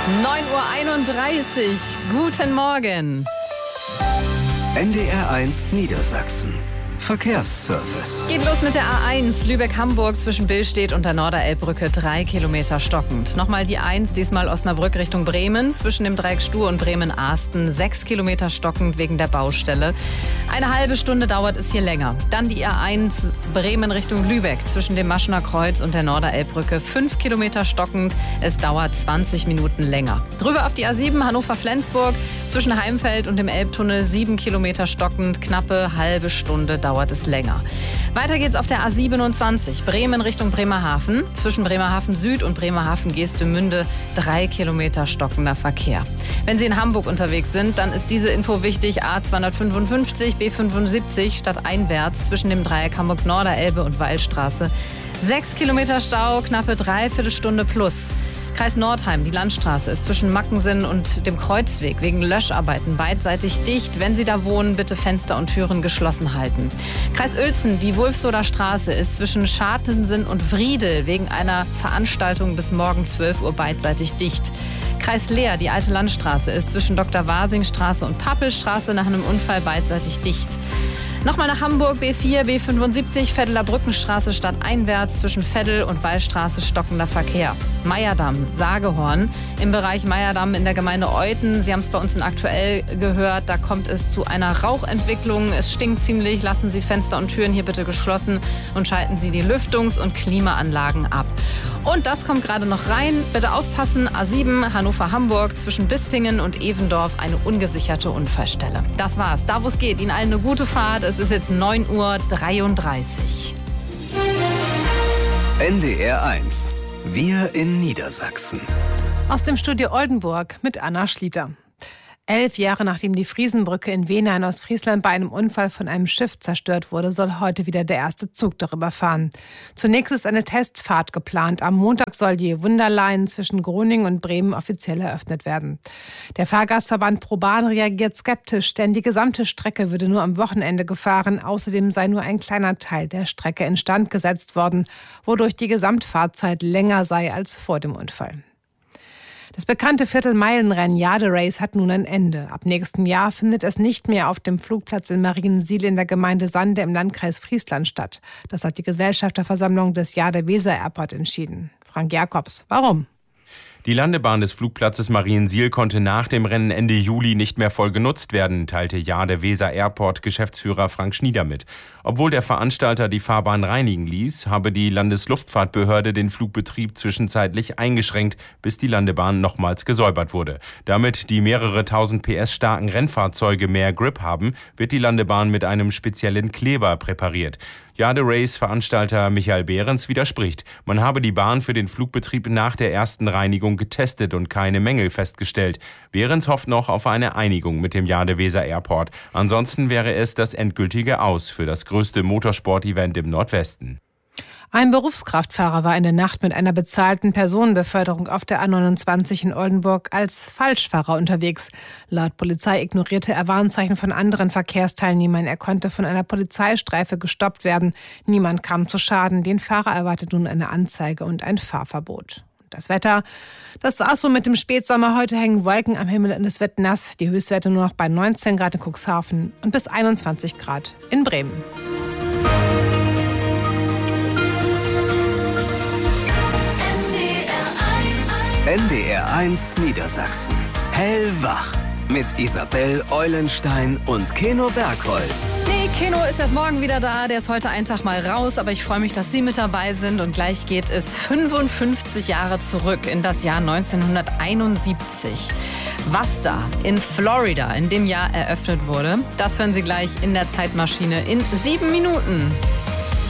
9:31 Uhr, guten Morgen. NDR1 Niedersachsen. Verkehrsservice. Geht los mit der A1 Lübeck-Hamburg zwischen Billstedt und der Norderelbbrücke, 3 Kilometer stockend. Nochmal die 1, diesmal Osnabrück Richtung Bremen, zwischen dem Dreieck Stuhr und Bremen-Ahsten, 6 Kilometer stockend wegen der Baustelle. Eine halbe Stunde dauert es hier länger. Dann die A1 Bremen Richtung Lübeck, zwischen dem Maschener Kreuz und der Norderelbbrücke, 5 Kilometer stockend. Es dauert 20 Minuten länger. Drüber auf die A7 Hannover-Flensburg, zwischen Heimfeld und dem Elbtunnel, 7 Kilometer stockend, knappe halbe Stunde dauert es länger. Weiter geht's auf der A27 Bremen Richtung Bremerhaven, zwischen Bremerhaven Süd und Bremerhaven-Geestemünde, 3 Kilometer stockender Verkehr. Wenn Sie in Hamburg unterwegs sind, dann ist diese Info wichtig. A255 B75 stadteinwärts zwischen dem Dreieck Hamburg-Norderelbe und Wallstraße. 6 Kilometer Stau, knappe dreiviertel Stunde plus. Kreis Nordheim, die Landstraße ist zwischen Mackensen und dem Kreuzweg wegen Löscharbeiten beidseitig dicht. Wenn Sie da wohnen, bitte Fenster und Türen geschlossen halten. Kreis Uelzen, die Wulfsoder Straße ist zwischen Schartensen und Wriedel wegen einer Veranstaltung bis morgen 12 Uhr beidseitig dicht. Kreis Leer, die alte Landstraße ist zwischen Dr. Wasing-Straße und Pappelstraße nach einem Unfall beidseitig dicht. Nochmal nach Hamburg, B4, B75, Veddeler Brückenstraße stadteinwärts zwischen Veddel und Wallstraße stockender Verkehr. Meyerdamm, Sagehorn, im Bereich Meyerdamm in der Gemeinde Euthen. Sie haben es bei uns in Aktuell gehört, da kommt es zu einer Rauchentwicklung. Es stinkt ziemlich, lassen Sie Fenster und Türen hier bitte geschlossen und schalten Sie die Lüftungs- und Klimaanlagen ab. Und das kommt gerade noch rein. Bitte aufpassen, A7 Hannover-Hamburg zwischen Bispingen und Evendorf eine ungesicherte Unfallstelle. Das war's. Da wo es geht, Ihnen allen eine gute Fahrt. Es ist jetzt 9:33 Uhr. NDR1. Wir in Niedersachsen. Aus dem Studio Oldenburg mit Anna Schlitter. 11 Jahre nachdem die Friesenbrücke in Wehna in Ostfriesland bei einem Unfall von einem Schiff zerstört wurde, soll heute wieder der erste Zug darüber fahren. Zunächst ist eine Testfahrt geplant. Am Montag soll die Wunderline zwischen Groningen und Bremen offiziell eröffnet werden. Der Fahrgastverband ProBahn reagiert skeptisch, denn die gesamte Strecke würde nur am Wochenende gefahren. Außerdem sei nur ein kleiner Teil der Strecke instand gesetzt worden, wodurch die Gesamtfahrzeit länger sei als vor dem Unfall. Das bekannte Viertelmeilenrennen Jade Race hat nun ein Ende. Ab nächstem Jahr findet es nicht mehr auf dem Flugplatz in Mariensiel in der Gemeinde Sande im Landkreis Friesland statt. Das hat die Gesellschafterversammlung des Jade Weser Airport entschieden. Frank Jakobs, warum? Die Landebahn des Flugplatzes Mariensiel konnte nach dem Rennen Ende Juli nicht mehr voll genutzt werden, teilte Jade Weser Airport Geschäftsführer Frank Schnieder mit. Obwohl der Veranstalter die Fahrbahn reinigen ließ, habe die Landesluftfahrtbehörde den Flugbetrieb zwischenzeitlich eingeschränkt, bis die Landebahn nochmals gesäubert wurde. Damit die mehrere tausend PS starken Rennfahrzeuge mehr Grip haben, wird die Landebahn mit einem speziellen Kleber präpariert. Jade Race Veranstalter Michael Behrens widerspricht. Man habe die Bahn für den Flugbetrieb nach der ersten Reinigung getestet und keine Mängel festgestellt. Behrens hofft noch auf eine Einigung mit dem Jade Weser Airport. Ansonsten wäre es das endgültige Aus für das größte Motorsport-Event im Nordwesten. Ein Berufskraftfahrer war in der Nacht mit einer bezahlten Personenbeförderung auf der A29 in Oldenburg als Falschfahrer unterwegs. Laut Polizei ignorierte er Warnzeichen von anderen Verkehrsteilnehmern. Er konnte von einer Polizeistreife gestoppt werden. Niemand kam zu Schaden. Den Fahrer erwartet nun eine Anzeige und ein Fahrverbot. Das Wetter, das war's wohl mit dem Spätsommer. Heute hängen Wolken am Himmel und es wird nass. Die Höchstwerte nur noch bei 19 Grad in Cuxhaven und bis 21 Grad in Bremen. NDR1 Niedersachsen. Hellwach. Mit Isabel Eulenstein und Keno Bergholz. Nee, Keno ist erst morgen wieder da. Der ist heute einen Tag mal raus. Aber ich freue mich, dass Sie mit dabei sind. Und gleich geht es 55 Jahre zurück in das Jahr 1971. Was da in Florida in dem Jahr eröffnet wurde, das hören Sie gleich in der Zeitmaschine in 7 Minuten.